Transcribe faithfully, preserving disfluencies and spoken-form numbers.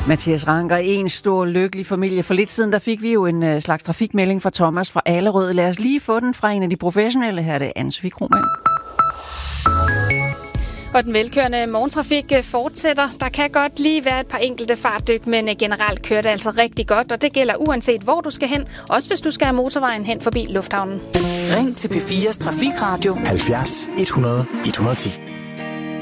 Mathias Ranker, en stor lykkelig familie. For lidt siden der fik vi jo en slags trafikmelding fra Thomas fra Allerød. Lad os lige få den fra en af de professionelle. Her er det Anne-Sophie Krohmann. Og den velkørende morgentrafik fortsætter. Der kan godt lige være et par enkelte fartdyk, men generelt kører det altså rigtig godt, og det gælder uanset hvor du skal hen, også hvis du skal have motorvejen hen forbi lufthavnen. Ring til P fires Trafikradio halvfjerds et hundrede et hundrede og ti.